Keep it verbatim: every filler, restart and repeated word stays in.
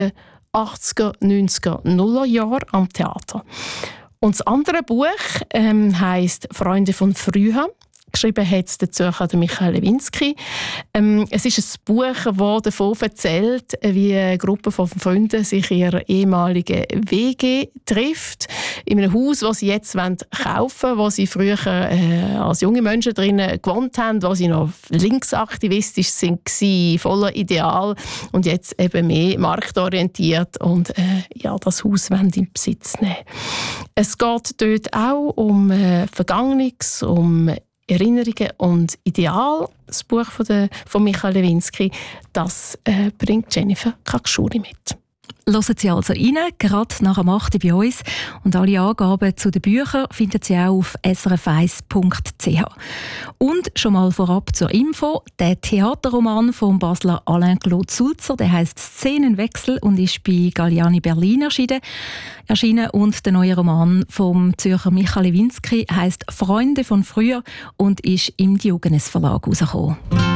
achtziger, neunziger, nuller Jahre am Theater. Und das andere Buch ähm, heisst «Freunde von früher». Geschrieben hat es der Zürcher Michael Lewinsky. Ähm, es ist ein Buch, das davon erzählt, wie eine Gruppe von Freunden sich in ihrer ehemaligen W G trifft. In einem Haus, das sie jetzt kaufen wollen, wo sie früher äh, als junge Menschen drinnen gewohnt haben, wo sie noch linksaktivistisch waren, voller Ideal und jetzt eben mehr marktorientiert und äh, ja, das Haus in Besitz nehmen. Es geht dort auch um äh, Vergangenes, um Erinnerungen und Ideal. Das Buch von, der, von Michael Lewinsky, das äh, bringt Jennifer Kakschuri mit. Hören Sie also rein, gerade nach dem acht bei uns. Und alle Angaben zu den Büchern finden Sie auch auf s r f eins punkt c h. Und schon mal vorab zur Info, der Theaterroman von Basler Alain-Claude Sulzer, der heisst «Szenenwechsel» und ist bei Galliani Berlin erschienen. erschienen. Und der neue Roman vom Zürcher Michael Lewinsky heisst «Freunde von früher» und ist im Diogenes Verlag herausgekommen.